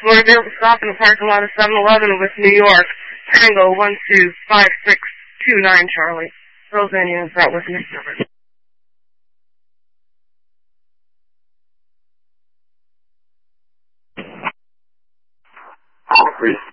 Motor vehicle stop in the parking lot of 7-Eleven with New York. Tango 125629 Charlie. Roseanne units out with next number. Increase